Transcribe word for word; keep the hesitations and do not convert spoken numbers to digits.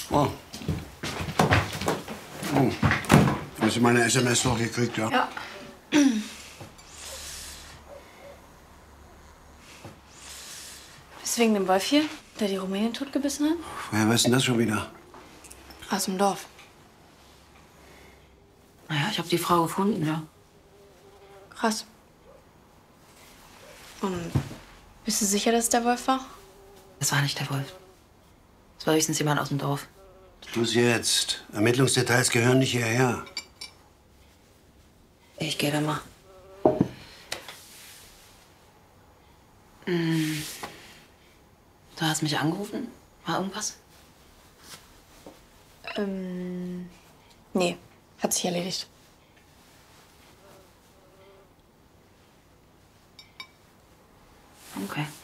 Oh. Oh. Hast du meine S M S doch gekriegt, ja? Ja. Ist wegen dem Wolf hier, der die Rumänin totgebissen hat? Woher weißt denn das schon wieder? Aus dem Dorf. Naja, ich habe die Frau gefunden, ja. Krass. Und bist du sicher, dass es der Wolf war? Das war nicht der Wolf. Das war höchstens jemand aus dem Dorf. Schluss jetzt. Ermittlungsdetails gehören nicht hierher. Ich gehe da mal. Hm. Du hast mich angerufen? War irgendwas? Ähm, nee, hat sich erledigt. Okay.